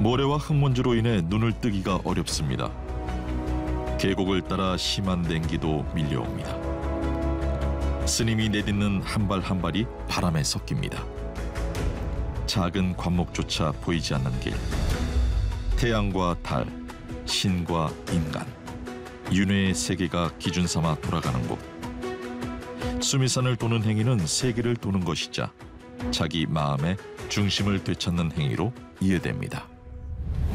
모래와 흙먼지로 인해 눈을 뜨기가 어렵습니다. 계곡을 따라 심한 냉기도 밀려옵니다. 스님이 내딛는 한 발 한 발이 바람에 섞입니다. 작은 관목조차 보이지 않는 길. 태양과 달, 신과 인간, 윤회의 세계가 기준 삼아 돌아가는 곳. 수미산을 도는 행위는 세계를 도는 것이자 자기 마음의 중심을 되찾는 행위로 이해됩니다.